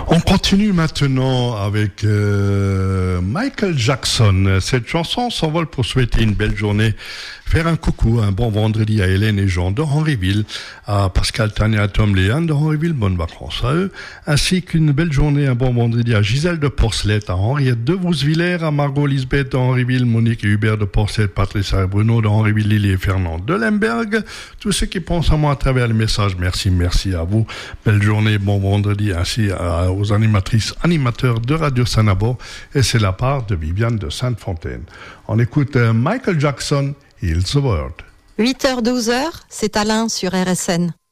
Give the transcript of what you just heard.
On continue maintenant avec Michael Jackson. Cette chanson s'envole pour souhaiter une belle journée, faire un coucou, un bon vendredi à Hélène et Jean de Henryville, à Pascal, Tania, Tom, Léane de Henryville, bonnes vacances à eux, ainsi qu'une belle journée, un bon vendredi à Gisèle de Porcelette, à Henriette de Vousvillers, à Margot Lisbeth de Henryville, Monique et Hubert de Porcelette, Patricia et Bruno de Henryville, Lily et Fernand de Lemberg. Tous ceux qui pensent à moi à travers les messages, merci à vous. Belle journée, bon vendredi, ainsi aux animatrices, animateurs de Radio Sanabo, et c'est la part de Viviane de Sainte-Fontaine. On écoute Michael Jackson, Heal the World. 8h-12h, c'est Alain sur RSN.